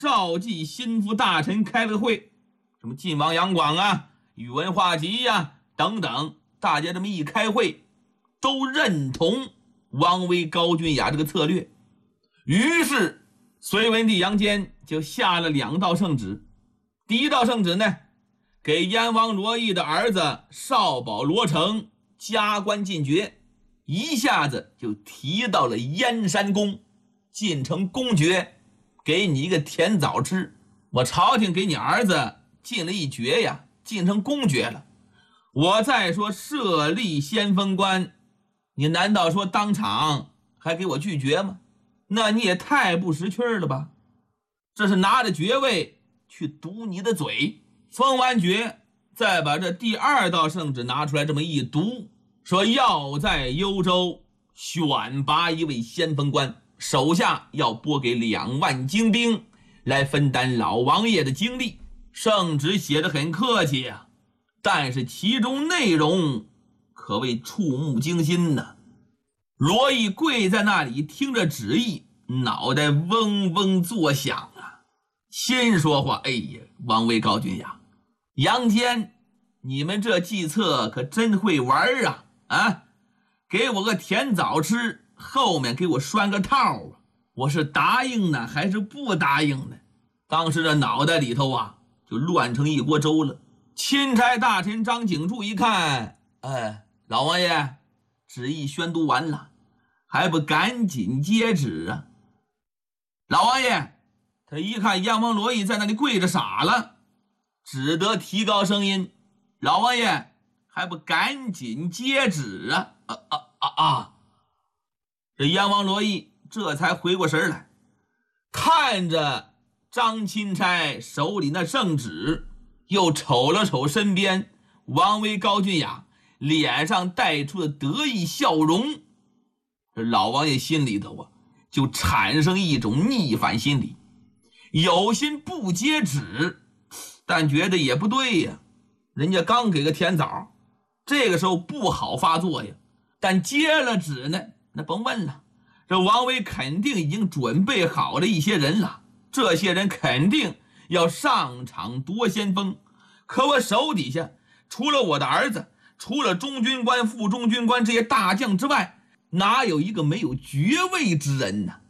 召集心腹大臣开了个会，什么晋王杨广啊、宇文化及呀、等等，大家这么一开会，都认同王维、高君雅这个策略。于是隋文帝杨坚就下了2道圣旨。第一道圣旨呢，给燕王罗毅的儿子少保罗成加官进爵，一下子就提到了燕山公，进城公爵，给你一个甜枣吃。我朝廷给你儿子进了一爵呀，进成公爵了。我再说设立先锋官，你难道说当场还给我拒绝吗？那你也太不识趣了吧。这是拿着爵位去堵你的嘴。封完爵，再把这第2道圣旨拿出来这么一读，说要在幽州选拔一位先锋官，手下要拨给2万精兵来分担老王爷的精力。圣旨写得很客气啊，但是其中内容可谓触目惊心呐。罗毅跪在那里听着旨意，脑袋嗡嗡作响啊，心说话：哎呀，王维、高君雅、杨坚，你们这计策可真会玩啊！啊，给我个甜枣吃，后面给我拴个套啊！我是答应呢还是不答应呢？当时这脑袋里头啊就乱成一锅粥了。钦差大臣张景柱一看，老王爷旨意宣读完了，还不赶紧接旨啊？老王爷他一看燕王罗毅在那里跪着傻了，只得提高声音：老王爷还不赶紧接旨啊！这燕王罗毅这才回过神来，看着张钦差手里那圣旨，又瞅了瞅身边王维、高君雅脸上带出的得意笑容。这老王爷心里头啊就产生一种逆反心理，有心不接旨，但觉得也不对呀，人家刚给个甜枣，这个时候不好发作呀。但接了旨呢，那甭问了，这王维肯定已经准备好了一些人了，这些人肯定要上场夺先锋。可我手底下除了我的儿子，除了中军官、副中军官这些大将之外，哪有一个没有爵位之人呢？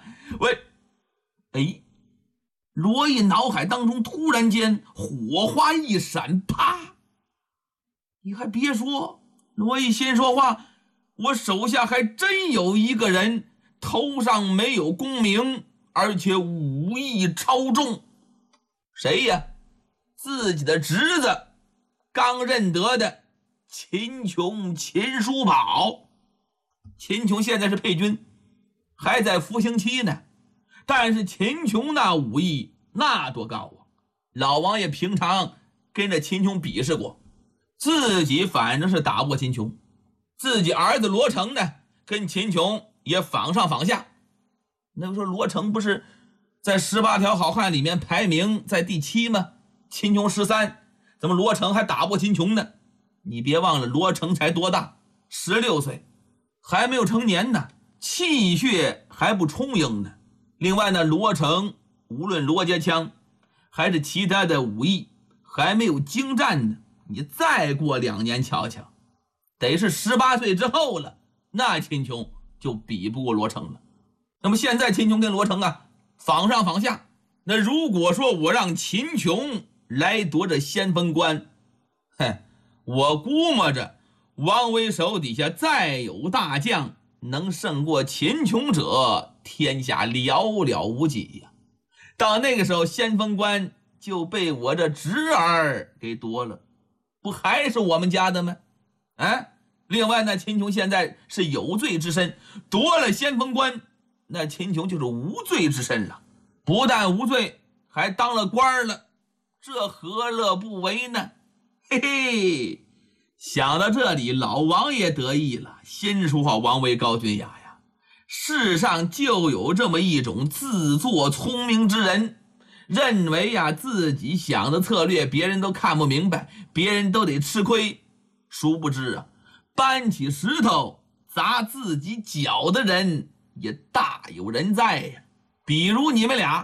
罗毅脑海当中突然间火花一闪，啪！你还别说，罗毅心说话，我手下还真有一个人头上没有功名，而且武艺超重。谁呀？自己的侄子刚认得的秦琼、秦叔宝。秦琼现在是配军，还在服刑期呢，但是秦琼那武艺那多高啊！老王爷平常跟着秦琼比试过，自己反正是打不过秦琼，自己儿子罗成呢跟秦琼也仿上仿下。那个时候罗成不是在18条好汉里面排名在第7吗？秦琼13，怎么罗成还打不过秦琼呢？你别忘了罗成才多大，16岁，还没有成年呢，气血还不充盈呢。另外呢，罗成无论罗家枪还是其他的武艺还没有精湛呢，你再过2年瞧瞧，得是18岁之后了，那秦琼就比不过罗成了。那么现在秦琼跟罗成啊仿上仿下，那如果说我让秦琼来夺这先锋官，我估摸着王维手底下再有大将能胜过秦琼者，天下寥寥无几呀。到那个时候先锋官就被我这侄儿给夺了，不还是我们家的吗？另外呢，秦琼现在是有罪之身，夺了先锋官，那秦琼就是无罪之身了，不但无罪，还当了官了，这何乐不为呢？嘿嘿，想到这里，老王爷得意了，心说话：王维、高君雅呀，世上就有这么一种自作聪明之人，认为呀自己想的策略别人都看不明白，别人都得吃亏。殊不知啊，搬起石头砸自己脚的人也大有人在呀。比如你们俩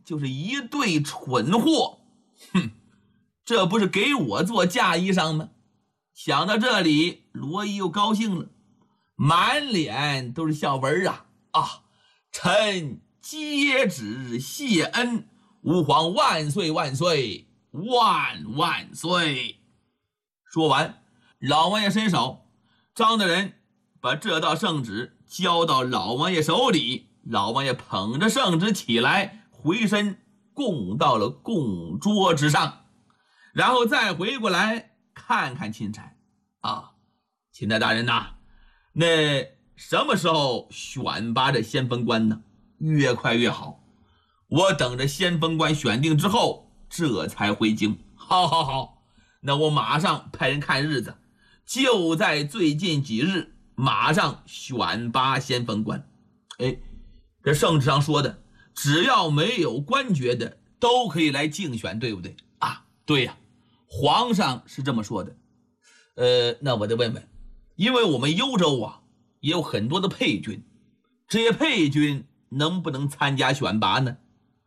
就是一对蠢货。哼，这不是给我做嫁衣裳吗？想到这里，罗伊又高兴了，满脸都是笑纹啊！臣接旨谢恩，吾皇万岁万岁万万岁！说完，老王爷伸手，张大人把这道圣旨交到老王爷手里，老王爷捧着圣旨起来，回身供到了供桌之上，然后再回过来看看钦差啊，钦差大人呐，那什么时候选拔这先锋官呢？越快越好，我等着先锋官选定之后，这才回京。好，那我马上派人看日子，就在最近几日，马上选拔先锋官。哎，这圣旨上说的，只要没有官爵的，都可以来竞选，对不对啊？对呀，皇上是这么说的。那我得问问，因为我们幽州啊，也有很多的配军，这些配军能不能参加选拔呢？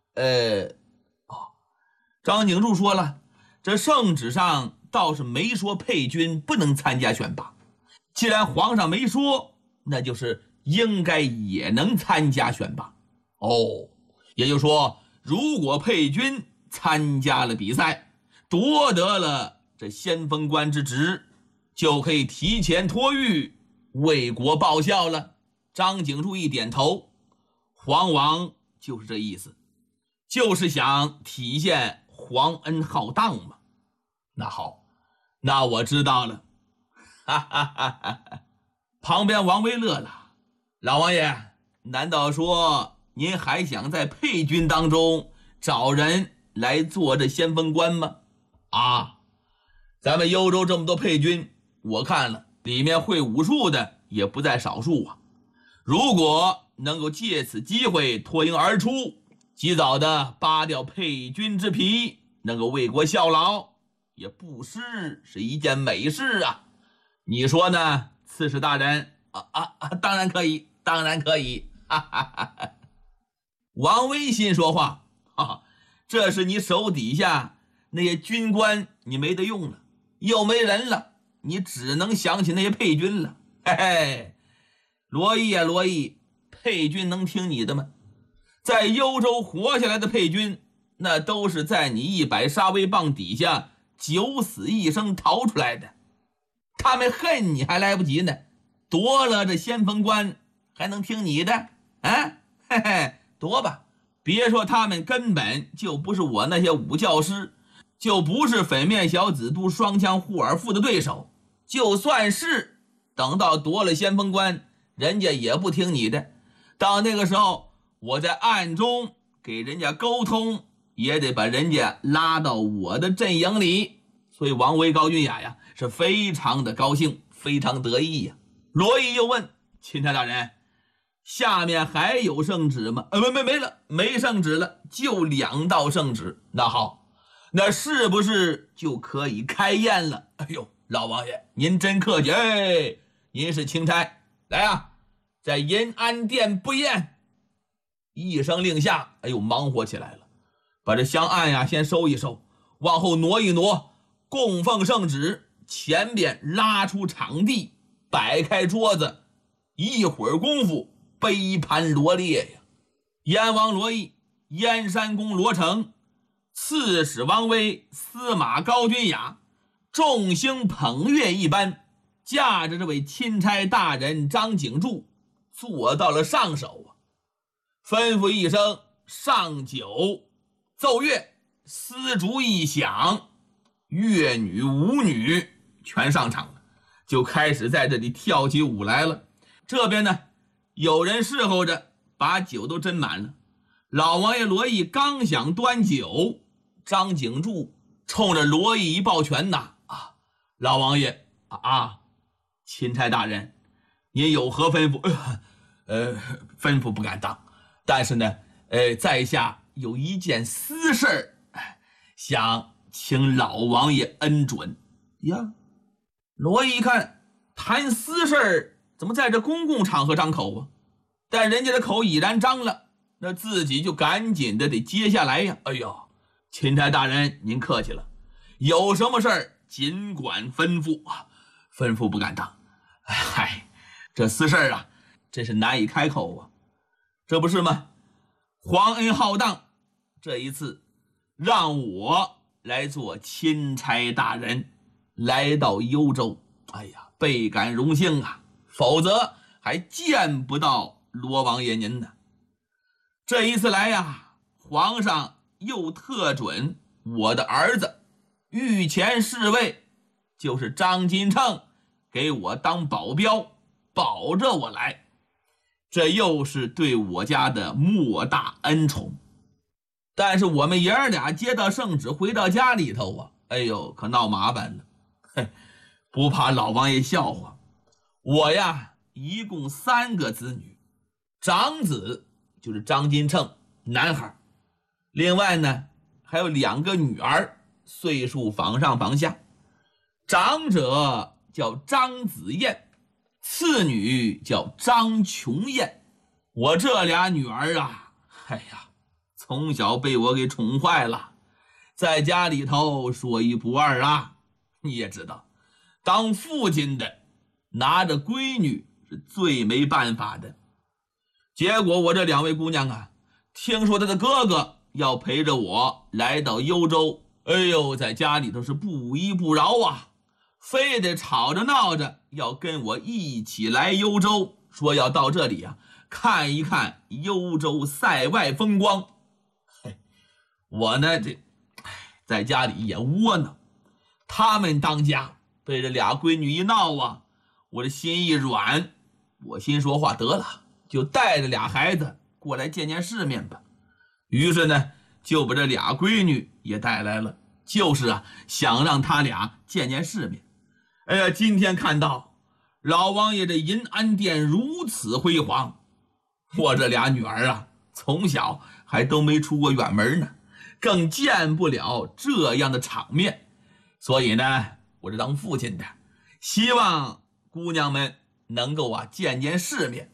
张景柱说了，这圣旨上倒是没说配军不能参加选拔，既然皇上没说，那就是应该也能参加选拔。也就是说，如果配军参加了比赛，夺得了这先锋官之职，就可以提前托狱，为国报效了。张景柱一点头，皇王就是这意思，就是想体现皇恩浩荡嘛。那好，那我知道了。旁边王维乐了，老王爷，难道说您还想在配军当中找人来做这先锋官吗？咱们幽州这么多配军，我看了里面会武术的也不在少数啊。如果能够借此机会脱颖而出，及早的扒掉配军之皮，能够为国效劳，也不失是一件美事啊。你说呢，刺史大人？当然可以，当然可以。王维心说话，这是你手底下那些军官，你没得用了，又没人了，你只能想起那些配军了。嘿嘿，罗毅啊罗毅，配军能听你的吗？在幽州活下来的配军，那都是在你100杀威棒底下九死一生逃出来的，他们恨你还来不及呢，夺了这先锋官还能听你的？嘿嘿，夺吧，别说他们根本就不是我那些武教师，就不是粉面小紫都双枪护耳腹的对手，就算是等到夺了先锋官，人家也不听你的。到那个时候，我在暗中给人家沟通，也得把人家拉到我的阵营里。所以王维高君雅呀是非常的高兴，非常得意呀。罗毅又问钦差大人，下面还有圣旨吗？没了，没圣旨了，就2道圣旨。那好，那是不是就可以开宴了？哎呦，老王爷您真客气，您是钦差，来啊，在银安殿布宴。一声令下，忙活起来了，把这香案呀先收一收，往后挪一挪，供奉圣旨，前边拉出场地，摆开桌子，一会儿功夫，杯盘罗列呀。燕王罗毅、燕山公罗成、刺史王威、司马高君雅，众星捧月一般，驾着这位钦差大人张景柱坐到了上首啊，吩咐一声上酒，奏乐，丝竹一响，乐女舞女全上场了，就开始在这里跳起舞来了。这边呢，有人侍候着，把酒都斟满了。老王爷罗毅刚想端酒，张景柱冲着罗毅一抱拳呐，老王爷钦差大人，您有何吩咐？吩咐不敢当，但是呢，在下有一件私事想请老王爷恩准呀。罗毅一看，谈私事怎么在这公共场合张口啊？但人家的口已然张了， 那自己就赶紧的得接下来呀。哎呦，钦差大人您客气了，有什么事儿尽管吩咐啊，吩咐不敢当。嗨，这私事啊，真是难以开口啊，这不是吗？皇恩浩荡，这一次让我来做钦差大人，来到幽州，哎呀，倍感荣幸啊，否则还见不到罗王爷您呢。这一次来呀，皇上又特准我的儿子御前侍卫，就是张金秤，给我当保镖，保着我来，这又是对我家的莫大恩宠。但是我们爷儿俩接到圣旨回到家里头啊，哎呦，可闹麻烦了。嘿，不怕老王爷笑话，我呀一共3个子女，长子就是张金秤，男孩，另外呢还有2个女儿，岁数仿上仿下。长者叫张子燕，次女叫张琼燕。我这俩女儿啊，哎呀，从小被我给宠坏了，在家里头说一不二啊。你也知道，当父亲的拿着闺女是最没办法的。结果我这2位姑娘啊，听说她的哥哥要陪着我来到幽州，哎呦，在家里头是不依不饶啊，非得吵着闹着要跟我一起来幽州，说要到这里啊看一看幽州塞外风光。我呢在家里也窝囊，他们当家被这俩闺女一闹啊，我的心一软，我心说话得了，就带着俩孩子过来见见世面吧。于是呢就把这俩闺女也带来了，就是想让他俩见见世面。哎呀，今天看到老王爷这银安殿如此辉煌，我这俩女儿从小还都没出过远门呢，更见不了这样的场面。所以呢，我这当父亲的希望姑娘们能够见见世面，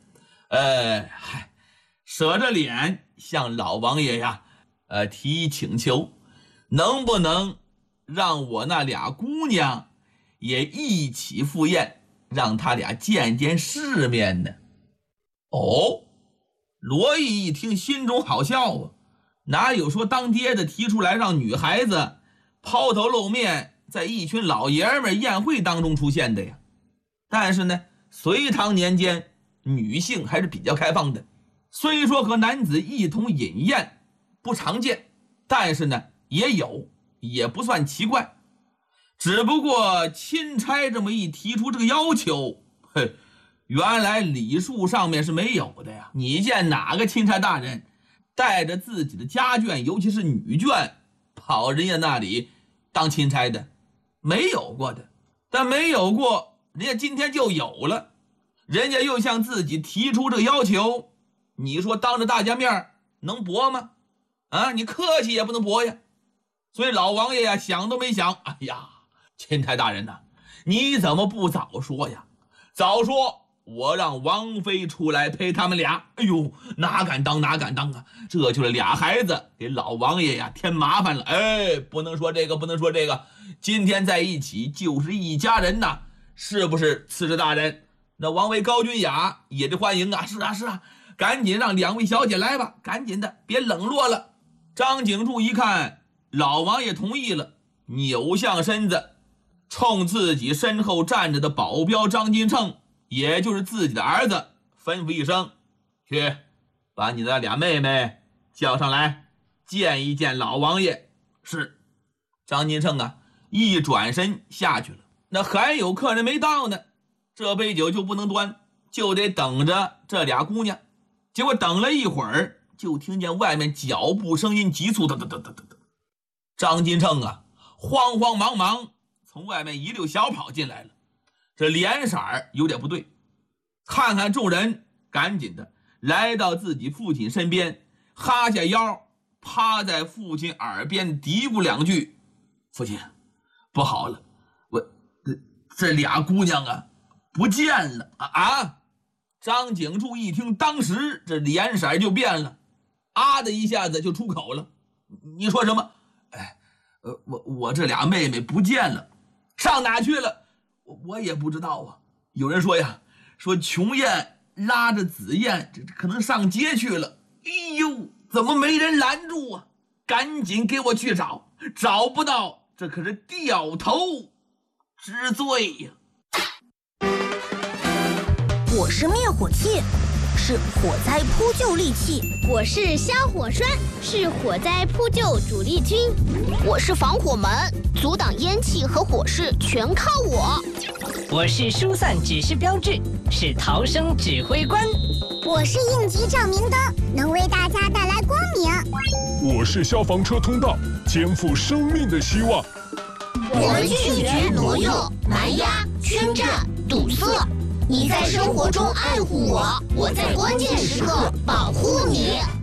舍着脸向老王爷提请求，能不能让我那俩姑娘也一起赴宴，让他俩见见世面呢？哦，罗毅一听心中好笑哪有说当爹的提出来让女孩子抛头露面在一群老爷们宴会当中出现的呀？但是呢，隋唐年间女性还是比较开放的，虽说和男子一同饮宴不常见，但是呢也有，也不算奇怪。只不过钦差这么一提出这个要求，原来礼数上面是没有的呀。你见哪个钦差大人带着自己的家眷，尤其是女眷，跑人家那里当钦差的？没有过的。但没有过，人家今天就有了，人家又向自己提出这个要求，你说当着大家面能驳吗？你客气也不能驳呀。所以老王爷想都没想，哎呀，钦差大人你怎么不早说呀？早说我让王妃出来陪他们俩。哎呦，哪敢当哪敢当啊！这就是俩孩子给老王爷添麻烦了。不能说这个，不能说这个，今天在一起就是一家人呐，是不是刺史大人？那王妃高君雅也得欢迎啊。是啊，赶紧让2位小姐来吧，赶紧的，别冷落了。张景柱一看老王爷同意了，扭向身子，冲自己身后站着的保镖张金秤，也就是自己的儿子，吩咐一声，去把你的俩妹妹叫上来见一见老王爷。是。张金秤一转身下去了。那还有客人没到呢，这杯酒就不能端，就得等着这俩姑娘。结果等了一会儿，就听见外面脚步声音急促，张金秤慌慌忙忙从外面一溜小跑进来了，这脸色有点不对，看看众人，赶紧的来到自己父亲身边，哈下腰，趴在父亲耳边嘀咕2句：父亲，不好了，我这俩姑娘不见了。张景柱一听，当时这脸色就变了。 啊的一下子就出口了。你说什么？哎，我这俩妹妹不见了，上哪去了？我也不知道啊。有人说呀，说琼燕拉着紫燕，这可能上街去了。哎呦，怎么没人拦住啊？赶紧给我去找，找不到，这可是掉头之罪呀。 我是灭火器，是火灾扑救利器。 我是消火栓，是火灾扑救主力军。 我是防火门，阻挡烟气和火势全靠我。 我是疏散指示标志，是逃生指挥官。 我是应急照明灯，能为大家带来光明。 我是消防车通道，肩负生命的希望。 我们拒绝挪用、蛮压、圈占、堵塞。你在生活中爱护我，我在关键时刻保护你。